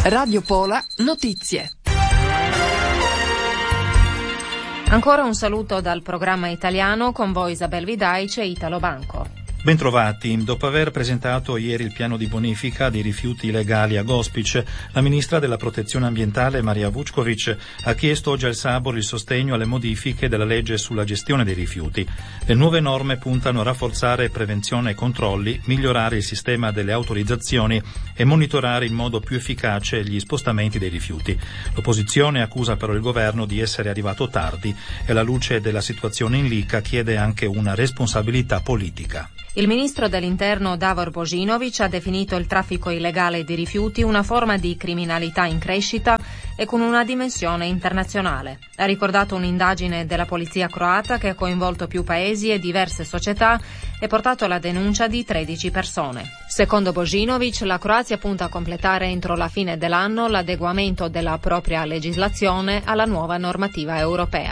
Radio Pola Notizie. Ancora un saluto dal programma italiano, con voi Isabel Vidaic e Italo Banco. Bentrovati. Dopo aver presentato ieri il piano di bonifica dei rifiuti illegali a Gospić, la ministra della Protezione Ambientale Marija Vučković ha chiesto oggi al Sabor il sostegno alle modifiche della legge sulla gestione dei rifiuti. Le nuove norme puntano a rafforzare prevenzione e controlli, migliorare il sistema delle autorizzazioni e monitorare in modo più efficace gli spostamenti dei rifiuti. L'opposizione accusa però il governo di essere arrivato tardi e alla luce della situazione in Lica chiede anche una responsabilità politica. Il ministro dell'Interno Davor Božinović ha definito il traffico illegale di rifiuti una forma di criminalità in crescita e con una dimensione internazionale. Ha ricordato un'indagine della polizia croata che ha coinvolto più paesi e diverse società e portato alla denuncia di 13 persone. Secondo Božinović, la Croazia punta a completare entro la fine dell'anno l'adeguamento della propria legislazione alla nuova normativa europea.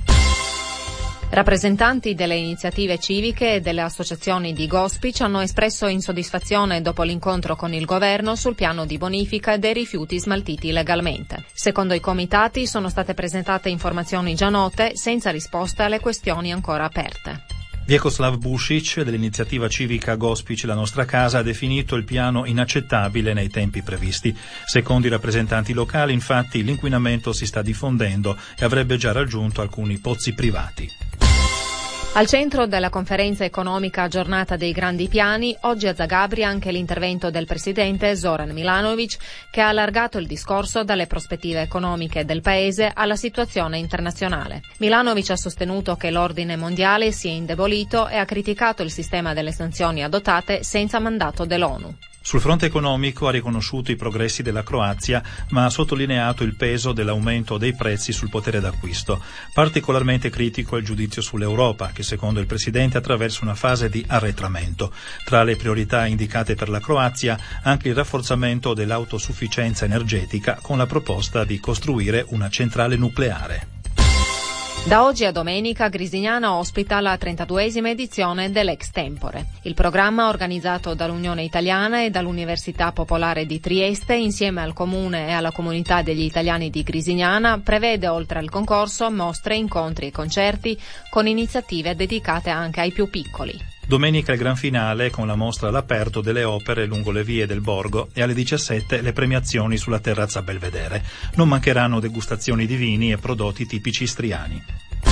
Rappresentanti delle iniziative civiche e delle associazioni di Gospić hanno espresso insoddisfazione dopo l'incontro con il governo sul piano di bonifica dei rifiuti smaltiti illegalmente. Secondo i comitati sono state presentate informazioni già note senza risposte alle questioni ancora aperte. Vjekoslav Bušić dell'iniziativa civica Gospić la nostra casa ha definito il piano inaccettabile nei tempi previsti. Secondo i rappresentanti locali, infatti, l'inquinamento si sta diffondendo e avrebbe già raggiunto alcuni pozzi privati. Al centro della conferenza economica Giornata dei Grandi Piani, oggi a Zagabria anche l'intervento del presidente Zoran Milanović, che ha allargato il discorso dalle prospettive economiche del paese alla situazione internazionale. Milanović ha sostenuto che l'ordine mondiale si è indebolito e ha criticato il sistema delle sanzioni adottate senza mandato dell'ONU. Sul fronte economico ha riconosciuto i progressi della Croazia, ma ha sottolineato il peso dell'aumento dei prezzi sul potere d'acquisto. Particolarmente critico è il giudizio sull'Europa, che secondo il Presidente attraversa una fase di arretramento. Tra le priorità indicate per la Croazia anche il rafforzamento dell'autosufficienza energetica con la proposta di costruire una centrale nucleare. Da oggi a domenica Grisignana ospita la 32esima edizione dell'Extempore. Il programma, organizzato dall'Unione Italiana e dall'Università Popolare di Trieste insieme al Comune e alla comunità degli italiani di Grisignana, prevede oltre al concorso mostre, incontri e concerti con iniziative dedicate anche ai più piccoli. Domenica il gran finale con la mostra all'aperto delle opere lungo le vie del Borgo e alle 17 le premiazioni sulla terrazza Belvedere. Non mancheranno degustazioni di vini e prodotti tipici istriani.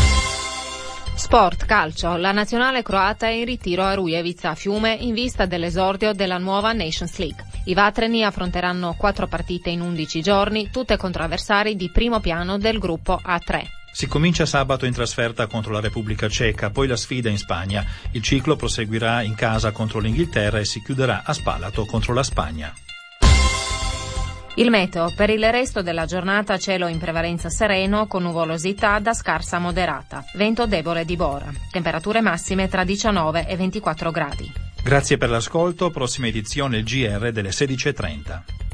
Sport, calcio. La nazionale croata è in ritiro a Rujevica, Fiume, in vista dell'esordio della nuova Nations League. I vatreni affronteranno 4 partite in 11 giorni, tutte contro avversari di primo piano del gruppo A3. Si comincia sabato in trasferta contro la Repubblica Ceca, poi la sfida in Spagna. Il ciclo proseguirà in casa contro l'Inghilterra e si chiuderà a Spalato contro la Spagna. Il meteo. Per il resto della giornata cielo in prevalenza sereno con nuvolosità da scarsa a moderata. Vento debole di bora. Temperature massime tra 19 e 24 gradi. Grazie per l'ascolto. Prossima edizione il GR delle 16:30.